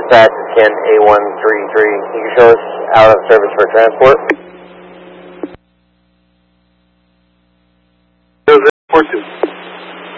Dispatch is Ken A133. You can show us out of service for transport.